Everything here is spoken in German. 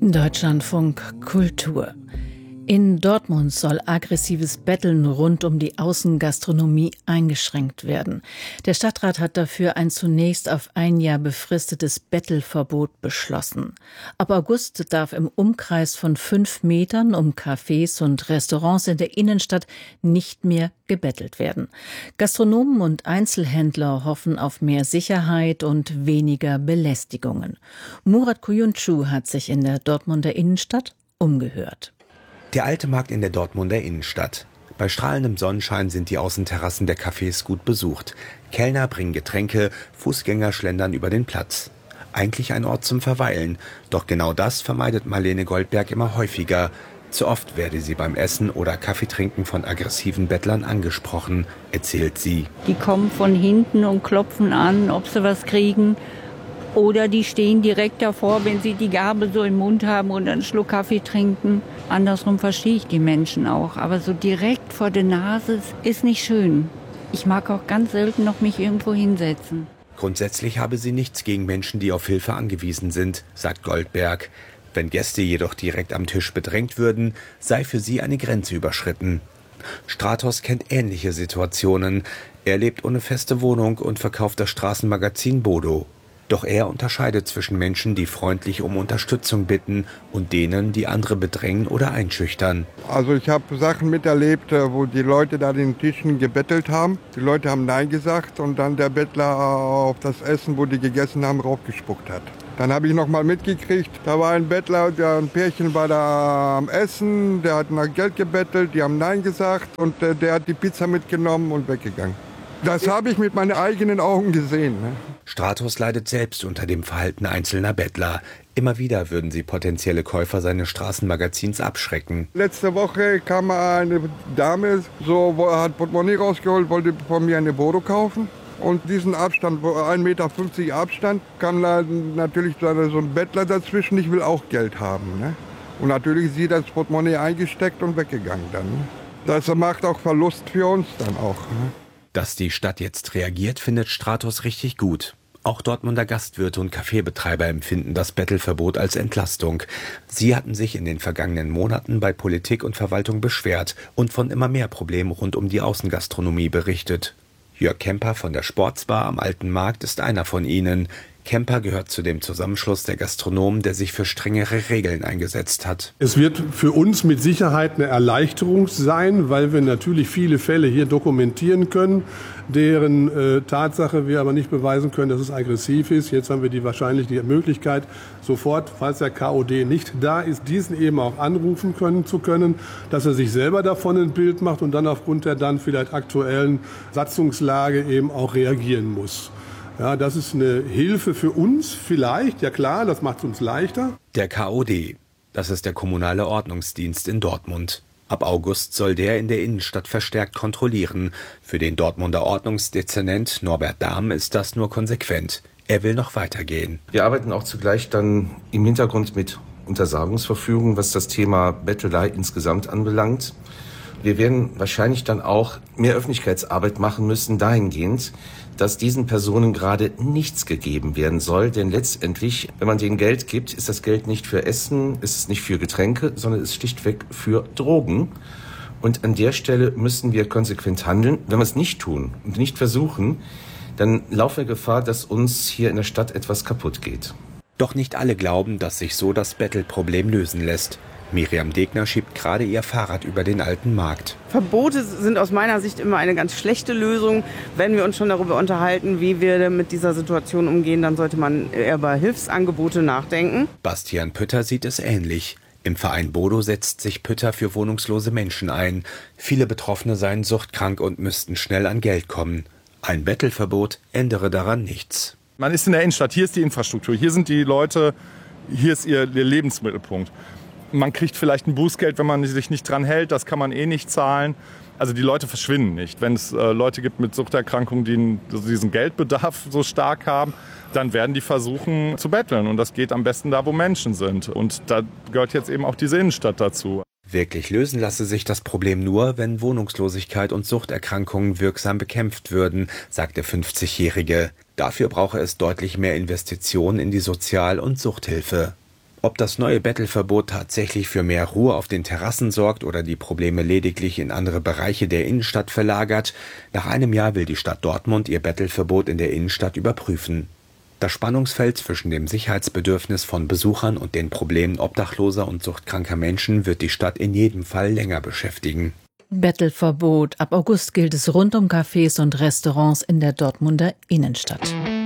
Deutschlandfunk Kultur. In Dortmund soll aggressives Betteln rund um die Außengastronomie eingeschränkt werden. Der Stadtrat hat dafür ein zunächst auf ein Jahr befristetes Bettelverbot beschlossen. Ab August darf im Umkreis von 5 Metern um Cafés und Restaurants in der Innenstadt nicht mehr gebettelt werden. Gastronomen und Einzelhändler hoffen auf mehr Sicherheit und weniger Belästigungen. Murat Kuyuncu hat sich in der Dortmunder Innenstadt umgehört. Der alte Markt in der Dortmunder Innenstadt. Bei strahlendem Sonnenschein sind die Außenterrassen der Cafés gut besucht. Kellner bringen Getränke, Fußgänger schlendern über den Platz. Eigentlich ein Ort zum Verweilen. Doch genau das vermeidet Marlene Goldberg immer häufiger. Zu oft werde sie beim Essen oder Kaffeetrinken von aggressiven Bettlern angesprochen, erzählt sie. Die kommen von hinten und klopfen an, ob sie was kriegen. Oder die stehen direkt davor, wenn sie die Gabel so im Mund haben und einen Schluck Kaffee trinken. Andersrum verstehe ich die Menschen auch. Aber so direkt vor der Nase ist nicht schön. Ich mag auch ganz selten noch mich irgendwo hinsetzen. Grundsätzlich habe sie nichts gegen Menschen, die auf Hilfe angewiesen sind, sagt Goldberg. Wenn Gäste jedoch direkt am Tisch bedrängt würden, sei für sie eine Grenze überschritten. Stratos kennt ähnliche Situationen. Er lebt ohne feste Wohnung und verkauft das Straßenmagazin Bodo. Doch er unterscheidet zwischen Menschen, die freundlich um Unterstützung bitten und denen, die andere bedrängen oder einschüchtern. Also ich habe Sachen miterlebt, wo die Leute da den Tischen gebettelt haben. Die Leute haben Nein gesagt und dann der Bettler auf das Essen, wo die gegessen haben, raufgespuckt hat. Dann habe ich noch mal mitgekriegt, da war ein Bettler, ein Pärchen war da am Essen, der hat nach Geld gebettelt, die haben Nein gesagt und der hat die Pizza mitgenommen und weggegangen. Das habe ich mit meinen eigenen Augen gesehen. Stratos leidet selbst unter dem Verhalten einzelner Bettler. Immer wieder würden sie potenzielle Käufer seines Straßenmagazins abschrecken. Letzte Woche kam eine Dame, hat Portemonnaie rausgeholt, wollte von mir eine Bodo kaufen. Und diesen Abstand, 1,50 Meter Abstand, kam da natürlich so ein Bettler dazwischen, ich will auch Geld haben. Ne? Und natürlich sie das Portemonnaie eingesteckt und weggegangen dann. Ne? Das macht auch Verlust für uns dann auch. Ne? Dass die Stadt jetzt reagiert, findet Stratos richtig gut. Auch Dortmunder Gastwirte und Kaffeebetreiber empfinden das Bettelverbot als Entlastung. Sie hatten sich in den vergangenen Monaten bei Politik und Verwaltung beschwert und von immer mehr Problemen rund um die Außengastronomie berichtet. Jörg Kemper von der Sportsbar am Alten Markt ist einer von ihnen. Kemper gehört zu dem Zusammenschluss der Gastronomen, der sich für strengere Regeln eingesetzt hat. Es wird für uns mit Sicherheit eine Erleichterung sein, weil wir natürlich viele Fälle hier dokumentieren können, deren Tatsache wir aber nicht beweisen können, dass es aggressiv ist. Jetzt haben wir die Möglichkeit, sofort, falls der KOD nicht da ist, diesen eben auch anrufen zu können, dass er sich selber davon ein Bild macht und dann aufgrund der dann vielleicht aktuellen Satzungslage eben auch reagieren muss. Ja, das ist eine Hilfe für uns vielleicht, ja klar, das macht es uns leichter. Der KOD, das ist der kommunale Ordnungsdienst in Dortmund. Ab August soll der in der Innenstadt verstärkt kontrollieren. Für den Dortmunder Ordnungsdezernent Norbert Dahm ist das nur konsequent. Er will noch weitergehen. Wir arbeiten auch zugleich dann im Hintergrund mit Untersagungsverfügungen, was das Thema Bettelei insgesamt anbelangt. Wir werden wahrscheinlich dann auch mehr Öffentlichkeitsarbeit machen müssen dahingehend, dass diesen Personen gerade nichts gegeben werden soll. Denn letztendlich, wenn man denen Geld gibt, ist das Geld nicht für Essen, ist es nicht für Getränke, sondern ist schlichtweg für Drogen. Und an der Stelle müssen wir konsequent handeln. Wenn wir es nicht tun und nicht versuchen, dann laufen wir Gefahr, dass uns hier in der Stadt etwas kaputt geht. Doch nicht alle glauben, dass sich so das Bettelproblem lösen lässt. Miriam Degner schiebt gerade ihr Fahrrad über den Alten Markt. Verbote sind aus meiner Sicht immer eine ganz schlechte Lösung. Wenn wir uns schon darüber unterhalten, wie wir mit dieser Situation umgehen, dann sollte man eher über Hilfsangebote nachdenken. Bastian Pütter sieht es ähnlich. Im Verein Bodo setzt sich Pütter für wohnungslose Menschen ein. Viele Betroffene seien suchtkrank und müssten schnell an Geld kommen. Ein Bettelverbot ändere daran nichts. Man ist in der Innenstadt, hier ist die Infrastruktur, hier sind die Leute, hier ist ihr Lebensmittelpunkt. Man kriegt vielleicht ein Bußgeld, wenn man sich nicht dran hält, das kann man eh nicht zahlen. Also die Leute verschwinden nicht. Wenn es Leute gibt mit Suchterkrankungen, die diesen Geldbedarf so stark haben, dann werden die versuchen zu betteln. Und das geht am besten da, wo Menschen sind. Und da gehört jetzt eben auch diese Innenstadt dazu. Wirklich lösen lasse sich das Problem nur, wenn Wohnungslosigkeit und Suchterkrankungen wirksam bekämpft würden, sagt der 50-Jährige. Dafür brauche es deutlich mehr Investitionen in die Sozial- und Suchthilfe. Ob das neue Bettelverbot tatsächlich für mehr Ruhe auf den Terrassen sorgt oder die Probleme lediglich in andere Bereiche der Innenstadt verlagert, nach einem Jahr will die Stadt Dortmund ihr Bettelverbot in der Innenstadt überprüfen. Das Spannungsfeld zwischen dem Sicherheitsbedürfnis von Besuchern und den Problemen obdachloser und suchtkranker Menschen wird die Stadt in jedem Fall länger beschäftigen. Bettelverbot. Ab August gilt es rund um Cafés und Restaurants in der Dortmunder Innenstadt.